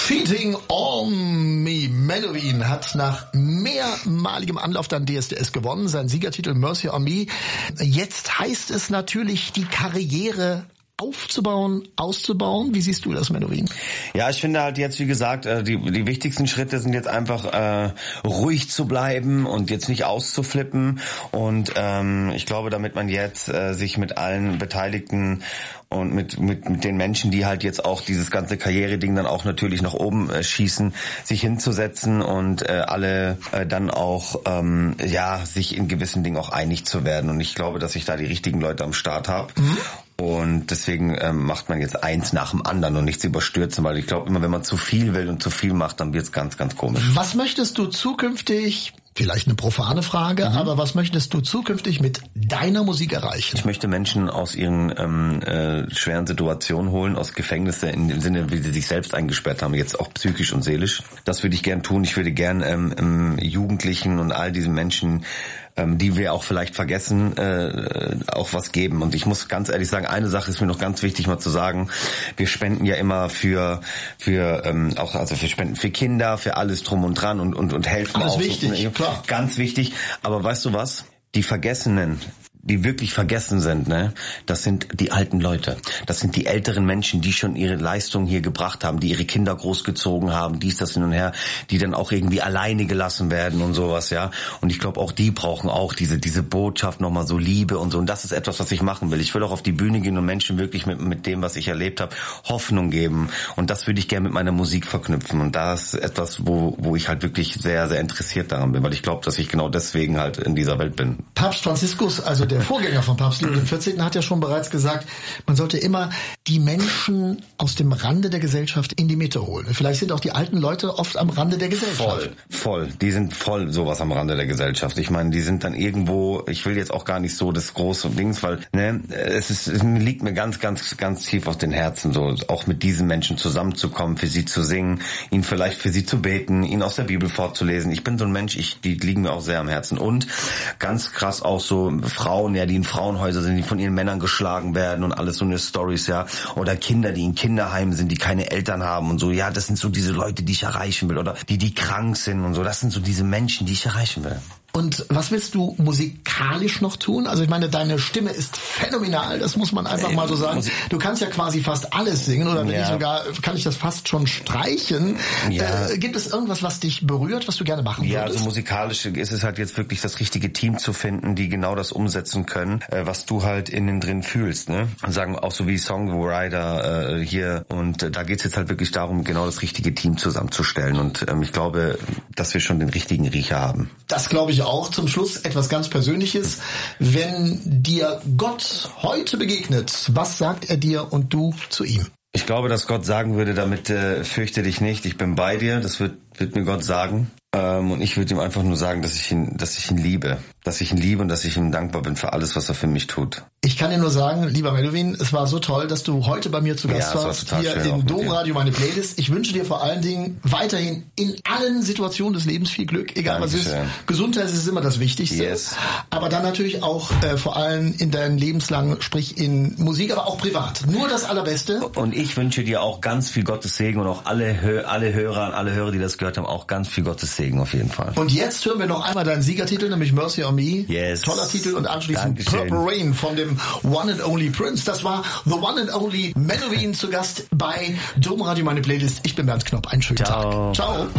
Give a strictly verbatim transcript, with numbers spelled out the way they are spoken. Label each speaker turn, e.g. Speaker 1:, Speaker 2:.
Speaker 1: Cheating on Me. Menowin hat nach mehrmaligem Anlauf dann D S D S gewonnen, sein Siegertitel Mercy on Me. Jetzt heißt es natürlich, die Karriere aufzubauen, auszubauen. Wie siehst du das, Menowin?
Speaker 2: Ja, ich finde halt jetzt, wie gesagt, die, die wichtigsten Schritte sind jetzt einfach äh, ruhig zu bleiben und jetzt nicht auszuflippen. Und ähm, ich glaube, damit man jetzt äh, sich mit allen Beteiligten und mit, mit, mit den Menschen, die halt jetzt auch dieses ganze Karriere-Ding dann auch natürlich nach oben äh, schießen, sich hinzusetzen und äh, alle äh, dann auch, ähm, ja, sich in gewissen Dingen auch einig zu werden. Und ich glaube, dass ich da die richtigen Leute am Start habe. Mhm. Und deswegen ähm, macht man jetzt eins nach dem anderen und nichts überstürzen, weil ich glaube, immer wenn man zu viel will und zu viel macht, dann wird's ganz, ganz komisch.
Speaker 1: Was möchtest du zukünftig, vielleicht eine profane Frage, mhm. aber was möchtest du zukünftig mit deiner Musik erreichen?
Speaker 2: Ich möchte Menschen aus ihren ähm, äh, schweren Situationen holen, aus Gefängnisse, in dem Sinne, wie sie sich selbst eingesperrt haben, jetzt auch psychisch und seelisch. Das würde ich gern tun. Ich würde gern ähm, ähm, Jugendlichen und all diesen Menschen, ähm, die wir auch vielleicht vergessen, äh, auch was geben. Und ich muss ganz ehrlich sagen, eine Sache ist mir noch ganz wichtig mal zu sagen. Wir spenden ja immer für für ähm, auch also wir spenden für Kinder, für alles drum und dran und und und helfen
Speaker 1: alles
Speaker 2: auch.
Speaker 1: Alles wichtig,
Speaker 2: so,
Speaker 1: klar.
Speaker 2: Ganz wichtig. Aber weißt du was? Die Vergessenen, die wirklich vergessen sind, ne, das sind die alten Leute. Das sind die älteren Menschen, die schon ihre Leistung hier gebracht haben, die ihre Kinder großgezogen haben, dies, das hin und her, die dann auch irgendwie alleine gelassen werden und sowas, ja. Und ich glaube, auch die brauchen auch diese diese Botschaft nochmal so Liebe und so. Und das ist etwas, was ich machen will. Ich will auch auf die Bühne gehen und Menschen wirklich mit mit dem, was ich erlebt habe, Hoffnung geben. Und das würde ich gerne mit meiner Musik verknüpfen. Und das ist etwas, wo wo ich halt wirklich sehr, sehr interessiert daran bin, weil ich glaube, dass ich genau deswegen halt in dieser Welt bin.
Speaker 1: Papst Franziskus, also der Vorgänger von Papst Leo der vierzehnte. hat ja schon bereits gesagt, man sollte immer die Menschen aus dem Rande der Gesellschaft in die Mitte holen. Vielleicht sind auch die alten Leute oft am Rande der Gesellschaft.
Speaker 2: Voll, voll. Die sind voll sowas am Rande der Gesellschaft. Ich meine, die sind dann irgendwo, ich will jetzt auch gar nicht so das große Dings, weil ne, es ist, es liegt mir ganz, ganz, ganz tief auf den Herzen, so auch mit diesen Menschen zusammenzukommen, für sie zu singen, ihnen vielleicht für sie zu beten, ihnen aus der Bibel vorzulesen. Ich bin so ein Mensch, ich, die liegen mir auch sehr am Herzen. Und ganz krass auch so Frauen, ja, die in Frauenhäusern sind, die von ihren Männern geschlagen werden und alles so eine Storys, ja. Oder Kinder, die in Kinderheimen sind, die keine Eltern haben und so. Ja, das sind so diese Leute, die ich erreichen will. Oder die, die krank sind und so. Das sind so diese Menschen, die ich erreichen will.
Speaker 1: Und was willst du musikalisch noch tun? Also ich meine, deine Stimme ist phänomenal, das muss man einfach mal so sagen. Du kannst ja quasi fast alles singen oder wenn ja. nicht sogar, kann ich das fast schon streichen. Ja. Äh, gibt es irgendwas, was dich berührt, was du gerne machen würdest?
Speaker 2: Ja, also musikalisch ist es halt jetzt wirklich das richtige Team zu finden, die genau das umsetzen können, äh, was du halt innen drin fühlst. Ne? Und sagen auch so wie Songwriter äh, hier. Und äh, da geht's jetzt halt wirklich darum, genau das richtige Team zusammenzustellen. Und ähm, ich glaube, dass wir schon den richtigen Riecher haben.
Speaker 1: Das glaube ich auch. Zum Schluss etwas ganz Persönliches. Wenn dir Gott heute begegnet, was sagt er dir und du zu ihm?
Speaker 2: Ich glaube, dass Gott sagen würde, damit äh, fürchte dich nicht, ich bin bei dir. Das wird, wird mir Gott sagen. Ähm, und ich würde ihm einfach nur sagen, dass ich ihn, dass ich ihn liebe. Dass ich ihn liebe und dass ich ihm dankbar bin für alles, was er für mich tut.
Speaker 1: Ich kann dir nur sagen, lieber Menowin, es war so toll, dass du heute bei mir zu Gast ja, warst, hier im Domradio, meine Playlist. Ich wünsche dir vor allen Dingen weiterhin in allen Situationen des Lebens viel Glück, egal Dankeschön. Was ist. Gesundheit ist immer das Wichtigste.
Speaker 2: Yes.
Speaker 1: Aber dann natürlich auch äh, vor allem in deinem Lebenslang, sprich in Musik, aber auch privat. Nur das Allerbeste.
Speaker 2: Und ich wünsche dir auch ganz viel Gottes Segen und auch alle, Hö- alle Hörer, alle Hörer, die das gehört haben, auch ganz viel Gottes Segen auf jeden Fall.
Speaker 1: Und jetzt hören wir noch einmal deinen Siegertitel, nämlich Mercy on Me.
Speaker 2: Yes.
Speaker 1: Toller Titel und anschließend
Speaker 2: Dankeschön.
Speaker 1: Purple Rain von dem One and Only Prince. Das war The One and Only Menowin zu Gast bei Domradio, meine Playlist. Ich bin Bernd Knopp. Einen schönen
Speaker 2: Ciao.
Speaker 1: Tag. Ciao.